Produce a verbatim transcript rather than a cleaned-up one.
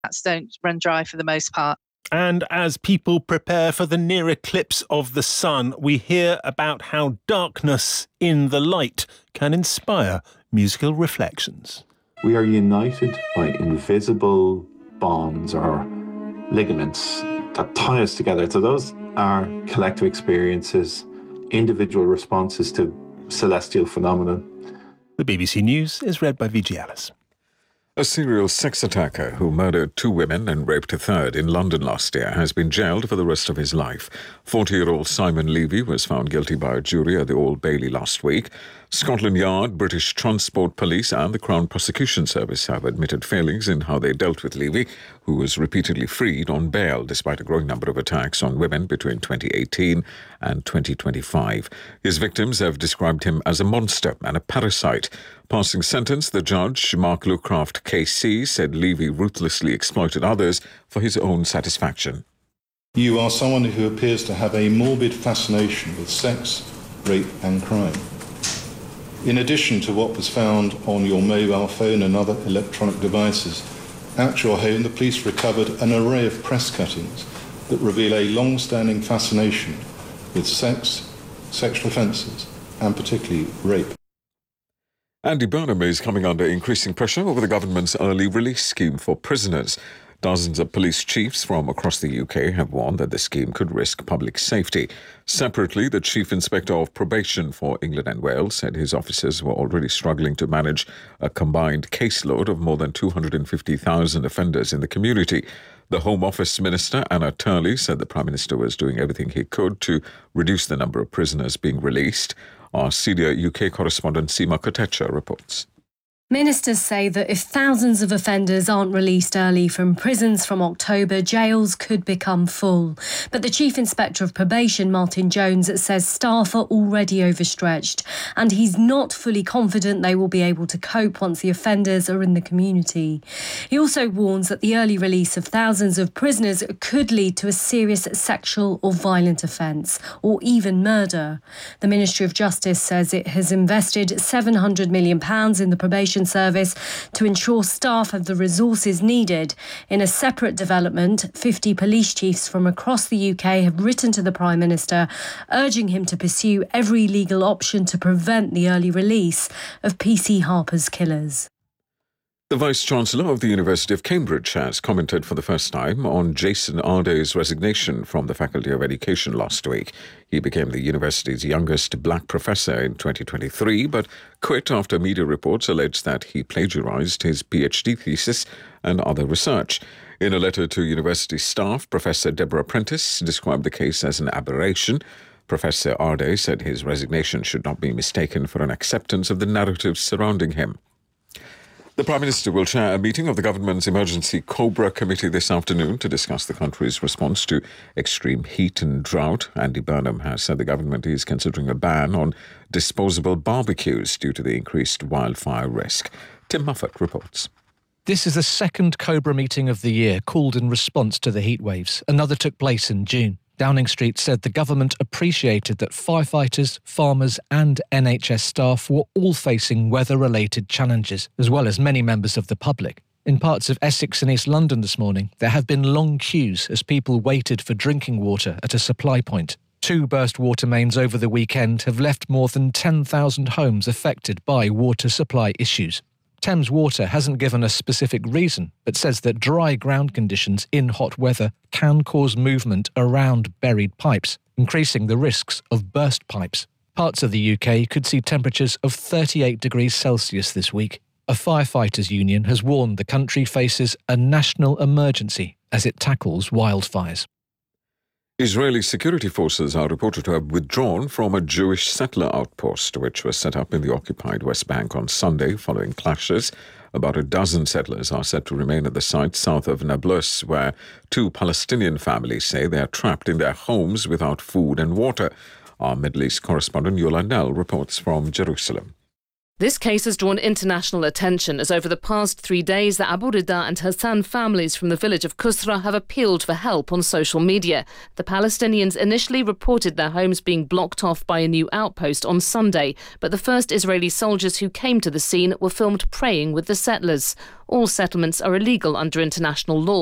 don't run dry for the most part. And as people prepare for the near eclipse of the sun, we hear about how darkness in the light can inspire musical reflections. We are united by invisible bonds or ligaments that tie us together. So those are collective experiences, individual responses to celestial phenomena. The B B C News is read by Vijay Ellis. A serial sex attacker who murdered two women and raped a third in London last year has been jailed for the rest of his life. forty-year-old Simon Levy was found guilty by a jury at the Old Bailey last week. Scotland Yard, British Transport Police and the Crown Prosecution Service have admitted failings in how they dealt with Levy, who was repeatedly freed on bail despite a growing number of attacks on women between twenty eighteen and twenty twenty-five. His victims have described him as a monster and a parasite. Passing sentence, the judge, Mark Lucraft K C, said Levy ruthlessly exploited others for his own satisfaction. You are someone who appears to have a morbid fascination with sex, rape and crime. In addition to what was found on your mobile phone and other electronic devices, at your home the police recovered an array of press cuttings that reveal a long-standing fascination with sex, sexual offences and particularly rape. Andy Burnham is coming under increasing pressure over the government's early release scheme for prisoners. Dozens of police chiefs from across the U K have warned that the scheme could risk public safety. Separately, the Chief Inspector of Probation for England and Wales said his officers were already struggling to manage a combined caseload of more than two hundred fifty thousand offenders in the community. The Home Office Minister, Anna Turley, said the Prime Minister was doing everything he could to reduce the number of prisoners being released. Our senior U K correspondent Seema Kotecha reports. Ministers say that if thousands of offenders aren't released early from prisons from October, jails could become full. But the Chief Inspector of Probation, Martin Jones, says staff are already overstretched and he's not fully confident they will be able to cope once the offenders are in the community. He also warns that the early release of thousands of prisoners could lead to a serious sexual or violent offence or even murder. The Ministry of Justice says it has invested seven hundred million pounds in the probation service to ensure staff have the resources needed. In a separate development, fifty police chiefs from across the U K have written to the Prime Minister urging him to pursue every legal option to prevent the early release of P C Harper's killers. The Vice-Chancellor of the University of Cambridge has commented for the first time on Jason Arday's resignation from the Faculty of Education last week. He became the university's youngest black professor in twenty twenty-three, but quit after media reports alleged that he plagiarised his PhD thesis and other research. In a letter to university staff, Professor Deborah Prentice described the case as an aberration. Professor Arday said his resignation should not be mistaken for an acceptance of the narratives surrounding him. The Prime Minister will chair a meeting of the government's Emergency Cobra Committee this afternoon to discuss the country's response to extreme heat and drought. Andy Burnham has said the government is considering a ban on disposable barbecues due to the increased wildfire risk. Tim Muffet reports. This is the second Cobra meeting of the year called in response to the heat waves. Another took place in June. Downing Street said the government appreciated that firefighters, farmers and N H S staff were all facing weather-related challenges, as well as many members of the public. In parts of Essex and East London this morning, there have been long queues as people waited for drinking water at a supply point. Two burst water mains over the weekend have left more than ten thousand homes affected by water supply issues. Thames Water hasn't given a specific reason, but says that dry ground conditions in hot weather can cause movement around buried pipes, increasing the risks of burst pipes. Parts of the U K could see temperatures of thirty-eight degrees Celsius this week. A firefighters' union has warned the country faces a national emergency as it tackles wildfires. Israeli security forces are reported to have withdrawn from a Jewish settler outpost, which was set up in the occupied West Bank on Sunday following clashes. About a dozen settlers are said to remain at the site south of Nablus, where two Palestinian families say they are trapped in their homes without food and water. Our Middle East correspondent Yolandel reports from Jerusalem. This case has drawn international attention as over the past three days the Abu Rida and Hassan families from the village of Kusra have appealed for help on social media. The Palestinians initially reported their homes being blocked off by a new outpost on Sunday, but the first Israeli soldiers who came to the scene were filmed praying with the settlers. All settlements are illegal under international law.